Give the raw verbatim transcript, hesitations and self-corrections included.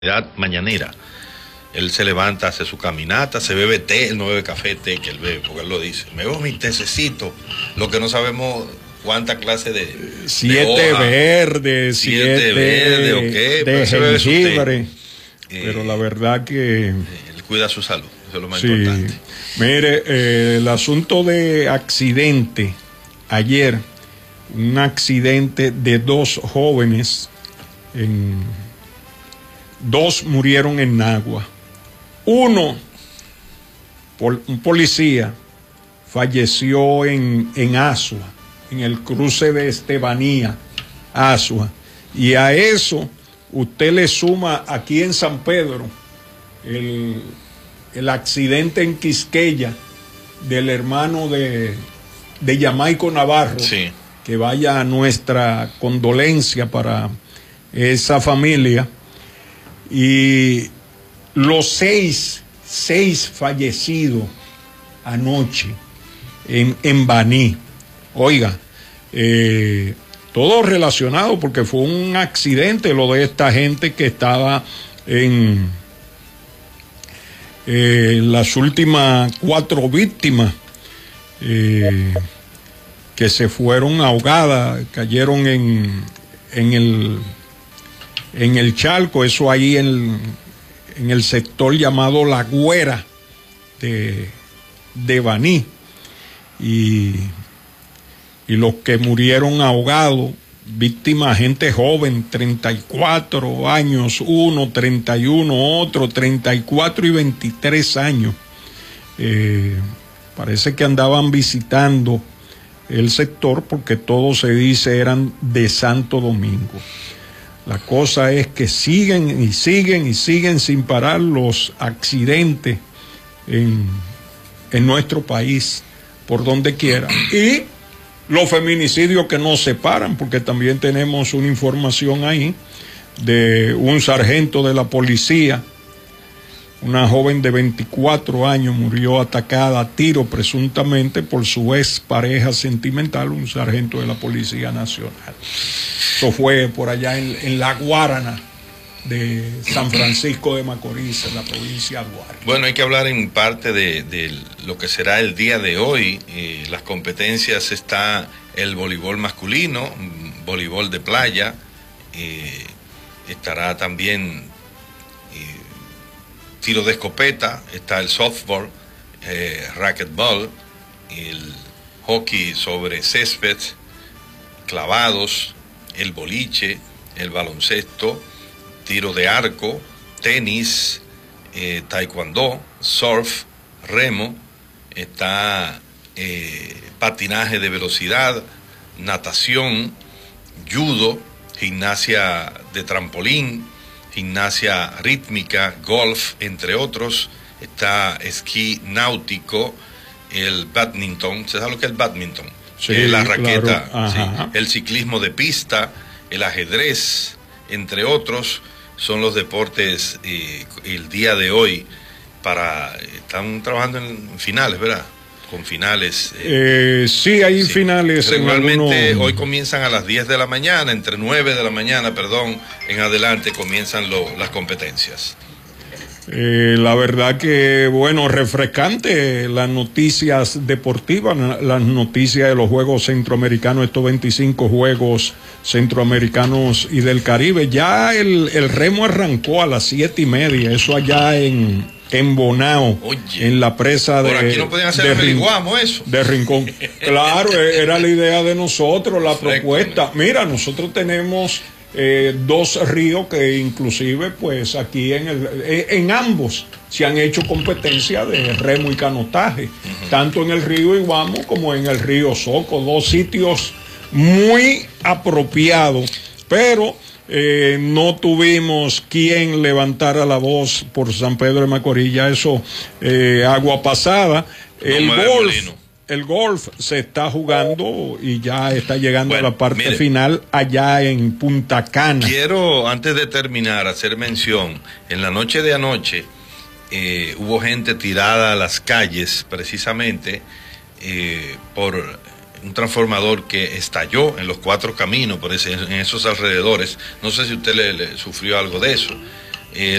mañanera. Él se levanta, hace su caminata, se bebe té, él no bebe café, té que él bebe, porque él lo dice. Me bebo mi tececito, lo que no sabemos cuánta clase de siete de hoja, verdes, siete, siete verde, okay, de jengibre. Eh, pero la verdad que él cuida su salud, eso es lo más sí. importante. Mire, eh, el asunto de accidente ayer, un accidente de dos jóvenes, en, dos murieron en Nagua. Uno, pol, un policía, falleció en, en Asua, en el cruce de Estebanía, Asua. Y a eso usted le suma aquí en San Pedro el, el accidente en Quisqueya del hermano de, de Yamaico Navarro. Sí. Que vaya a nuestra condolencia para esa familia. Y los seis, seis fallecidos anoche en, en Baní. Oiga, eh, todo relacionado porque fue un accidente lo de esta gente que estaba en eh, las últimas cuatro víctimas eh, que se fueron ahogadas, cayeron en, en el en el charco, eso ahí en, en el sector llamado La Güera de, de Baní. Y, y los que murieron ahogados, víctimas, gente joven, treinta y cuatro años, uno, treinta y uno, otro, treinta y cuatro y veintitrés años. Eh, parece que andaban visitando el sector porque todos se dice eran de Santo Domingo. La cosa es que siguen y siguen y siguen sin parar los accidentes en, en nuestro país, por donde quiera. Y los feminicidios que no se paran, porque también tenemos una información ahí de un sargento de la policía. Una joven de veinticuatro años murió atacada a tiro presuntamente por su ex pareja sentimental, un sargento de la Policía Nacional. Eso fue por allá en, en La Guarana de San Francisco de Macorís, en la provincia de Duarte. Bueno, hay que hablar en parte de, de lo que será el día de hoy. Eh, las competencias está el voleibol masculino, voleibol de playa, eh, estará también tiro de escopeta, está el softball, eh, racquetball, el hockey sobre césped, clavados, el boliche, el baloncesto, tiro de arco, tenis, eh, taekwondo, surf, remo, está eh, patinaje de velocidad, natación, judo, gimnasia de trampolín, gimnasia rítmica, golf, entre otros. Está esquí náutico, el badminton. ¿Se sabe lo que es el badminton? Sí, eh, la raqueta, claro. Sí, el ciclismo de pista, el ajedrez, entre otros, son los deportes eh, el día de hoy. Para están trabajando en finales, ¿verdad? Con finales. Eh, eh, sí, hay sí. finales. Regularmente algunos... hoy comienzan a las diez de la mañana, entre nueve de la mañana, perdón, en adelante comienzan lo, las competencias. Eh, la verdad que, bueno, refrescante las noticias deportivas, las noticias de los Juegos Centroamericanos, estos veinticinco Juegos Centroamericanos y del Caribe. Ya el, el remo arrancó a las siete y media, eso allá en... en Bonao, Oye, en la presa de... Por aquí no podían hacer de, el Rin, eso. De Rincón. Claro, era la idea de nosotros, la propuesta. Mira, nosotros tenemos eh, dos ríos que inclusive, pues aquí en, el, en ambos se han hecho competencia de remo y canotaje, uh-huh. tanto en el río Iguamo como en el río Soco, dos sitios muy apropiados, pero... Eh, no tuvimos quien levantara la voz por San Pedro de Macorís, ya eso eh, agua pasada. El no golf, el golf se está jugando y ya está llegando bueno, a la parte mire, final allá en Punta Cana. Quiero, antes de terminar, hacer mención. En la noche de anoche eh, hubo gente tirada a las calles, precisamente eh, por... un transformador que estalló en los Cuatro Caminos, por ese, en esos alrededores. No sé si usted le, le sufrió algo de eso. eh,